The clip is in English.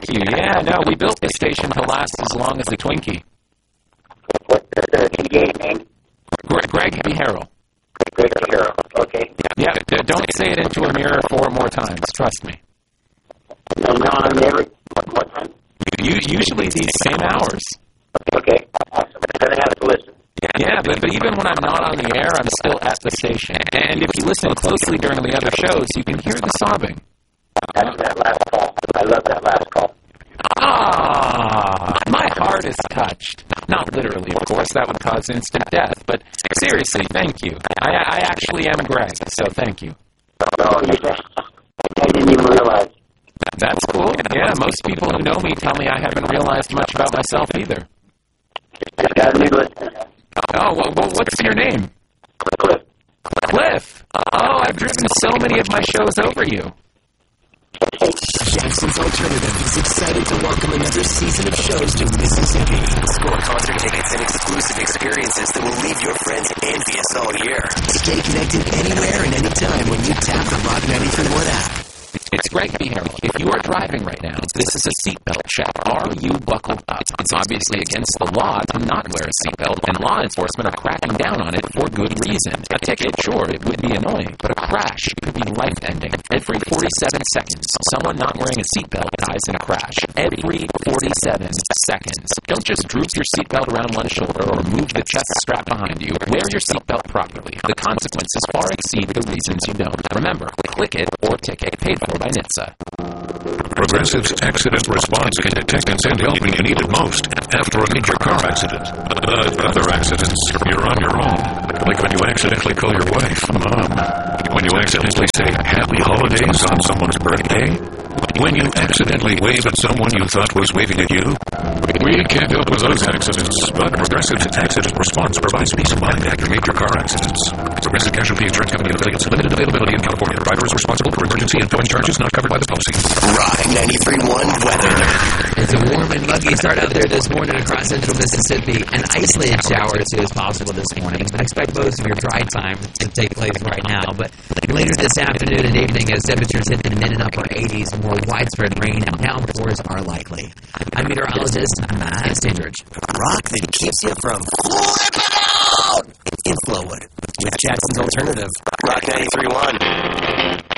thank you. Yeah, no, we built this station to last as long as the Twinkie. What's the DBA name? Greg Beharrell. Greg Beharrell, okay. Yeah, don't say it into a mirror 4 more times, trust me. No, I'm never. What time? Usually these same hours. Okay. Awesome. I have to listen. Yeah, but even when I'm not on the air, I'm still at the station. And if you listen closely during the other shows, you can hear the sobbing. That's that last call. I love that last call. Ah, my heart is touched. Not literally, of course, that would cause instant death, but seriously, thank you. I actually am Greg, so thank you. Oh, I didn't even realize. That's cool. Yeah, most people who know me tell me I haven't realized much about myself either. I got a new listener. Oh, well, what's your name? Cliff. Cliff. Oh, I've driven so many of my shows over you. Jackson's Alternative is excited to welcome another season of shows to Mississippi. Score concert tickets and exclusive experiences that will leave your friends envious all year. Stay connected anywhere and anytime when you tap the Rock 93.1 app. It's Greg Beharrell. If you are driving right now, this is a seatbelt check. Are you buckled up? It's obviously against the law to not wear a seatbelt, and law enforcement are cracking down on it for good reason. A ticket, sure, it would be annoying, but a crash could be life-ending. Every 47 seconds, someone not wearing a seatbelt dies in a crash. Every 47 seconds. Don't just droop your seatbelt around one shoulder or move the chest strap behind you. Wear your seatbelt properly. The consequences far exceed the reasons you don't. Remember, click it or ticket paid for by NHTSA. Progressive's accident response can detect and send help when you need it most after a major car accident. Other accidents, you're on your own. Like when you accidentally call your wife Mom. When you accidentally say Happy Holidays on someone's birthday. When you accidentally wave at someone you thought was waving at you. We can't help with those accidents, but Progressive's accident response provides peace of mind after major car accidents. Progressive Casualty Insurance Company affiliates. Limited availability in California. Driver is responsible for emergency and towing charges not covered by this policy. Rock 93.1 weather. It's a warm and muggy start out there this morning across central Mississippi. An isolated shower or two is possible this morning, but expect most of your dry time to take place right now. But later this afternoon and evening, as temperatures hit the mid and upper 80s, more widespread rain and downpours are likely. I'm meteorologist Matt Stindridge. Rock that keeps you from flipping out in Flowwood with Jackson's Alternative. Rock 93.1.